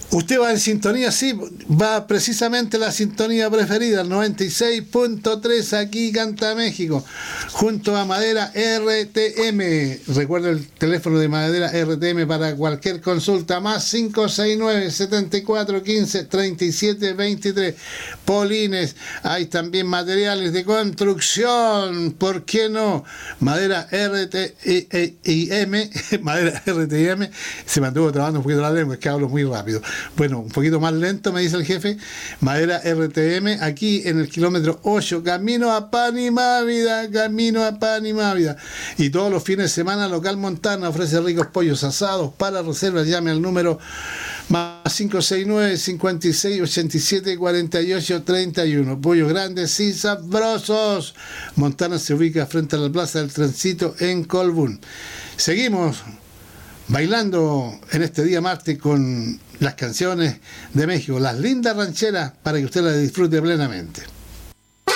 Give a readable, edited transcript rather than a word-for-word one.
Usted va en sintonía, sí, va precisamente la sintonía preferida, el 96.3, aquí Canta México, junto a Madera RTM. Recuerda el teléfono de Madera RTM para cualquier consulta, más 569-7415-3723. Polines, hay también materiales de construcción, ¿por qué no? Madera RTM, Madera RTM, se mantuvo trabajando un poquito la lengua, es que hablo muy rápido. Bueno, un poquito más lento, me dice el jefe. Madera RTM, aquí en el kilómetro 8, camino a Panimávida, camino a Panimávida. Y todos los fines de semana, Local Montana ofrece ricos pollos asados. Para reservas, llame al número más 569-5687-4831. Pollos grandes y sabrosos. Montana se ubica frente a la Plaza del Trencito en Colbún. Seguimos bailando en este día martes con las canciones de México, las lindas rancheras, para que usted las disfrute plenamente.